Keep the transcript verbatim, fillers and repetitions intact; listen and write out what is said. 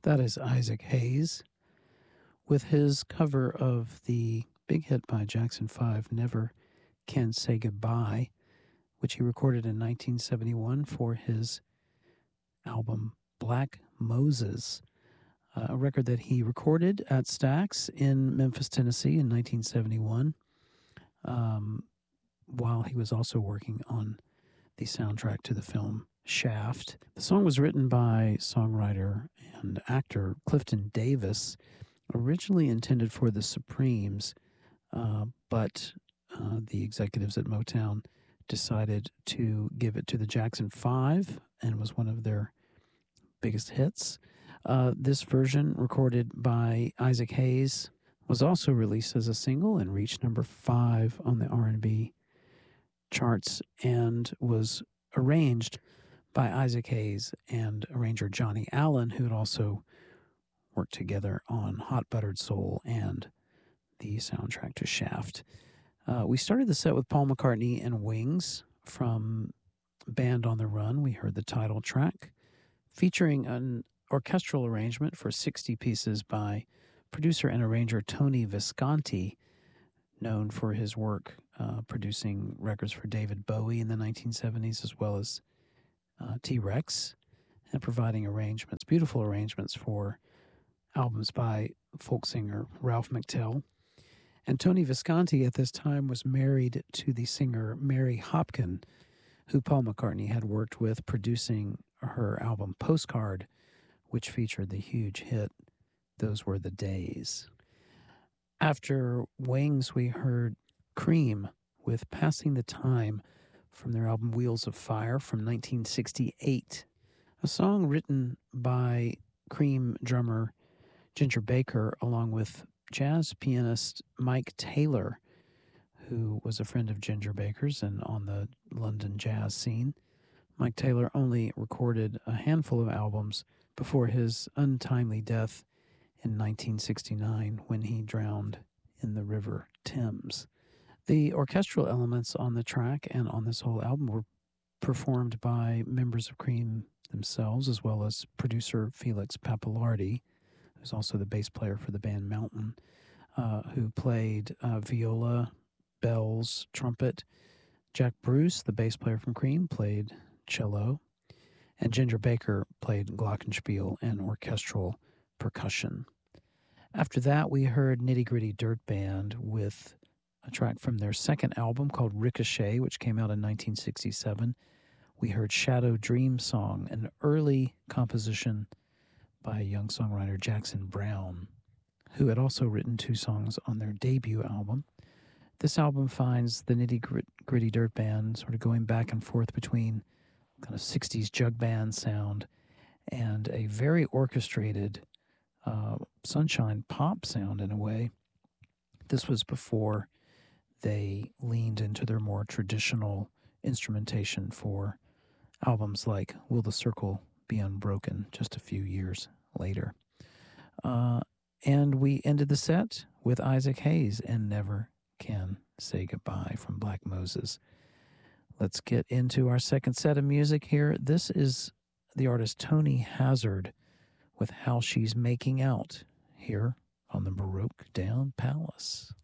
That is Isaac Hayes with his cover of the big hit by Jackson five, Never Can Say Goodbye, which he recorded in nineteen seventy-one for his album Black Moses, uh, a record that he recorded at Stax in Memphis, Tennessee in nineteen seventy-one, um, while he was also working on the soundtrack to the film Shaft. The song was written by songwriter and actor Clifton Davis, originally intended for the Supremes, uh, but uh, the executives at Motown decided to give it to the Jackson five and was one of their biggest hits. Uh, this version, recorded by Isaac Hayes, was also released as a single and reached number five on the R and B charts and was arranged by Isaac Hayes and arranger Johnny Allen, who had also worked together on Hot Buttered Soul and the soundtrack to Shaft. Uh, we started the set with Paul McCartney and Wings from Band on the Run. We heard the title track, featuring an orchestral arrangement for sixty pieces by producer and arranger Tony Visconti, known for his work uh, producing records for David Bowie in the nineteen seventies, as well as uh, T-Rex, and providing arrangements, beautiful arrangements for albums by folk singer Ralph McTell. And Tony Visconti at this time was married to the singer Mary Hopkin, who Paul McCartney had worked with producing her album Postcard, which featured the huge hit Those Were the Days. After Wings, we heard Cream with Passing the Time from their album Wheels of Fire from nineteen sixty-eight, a song written by Cream drummer Ginger Baker along with jazz pianist Mike Taylor, who was a friend of Ginger Baker's and on the London jazz scene. Mike Taylor only recorded a handful of albums before his untimely death in nineteen sixty-nine when he drowned in the River Thames. The orchestral elements on the track and on this whole album were performed by members of Cream themselves, as well as producer Felix Pappalardi, who's also the bass player for the band Mountain, uh, who played uh, viola, bells, trumpet. Jack Bruce, the bass player from Cream, played cello, and Ginger Baker played glockenspiel and orchestral percussion. After that, we heard Nitty Gritty Dirt Band with a track from their second album called Ricochet, which came out in nineteen sixty-seven. We heard Shadow Dream Song, an early composition by a young songwriter, Jackson Browne, who had also written two songs on their debut album. This album finds the Nitty Gritty Dirt Band sort of going back and forth between kind of sixties jug band sound and a very orchestrated uh, sunshine pop sound in a way. This was before they leaned into their more traditional instrumentation for albums like Will the Circle Be Unbroken just a few years later. Uh, and we ended the set with Isaac Hayes and Never Can Say Goodbye from Black Moses. Let's get into our second set of music here. This is the artist Tony Hazard with How She's Making Out here on the Baroque Down Palace.